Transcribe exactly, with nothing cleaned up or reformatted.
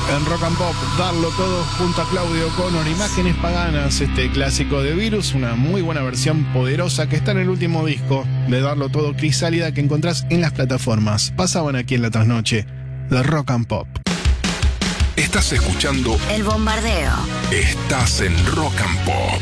En Rock and Pop, Darlo Todo junto a Claudio O'Connor, Imágenes Paganas, este clásico de Virus, una muy buena versión poderosa que está en el último disco de Darlo Todo, Crisálida, que encontrás en las plataformas. Pasaban aquí en la trasnoche de Rock and Pop. Estás escuchando El Bombardeo. Estás en Rock and Pop.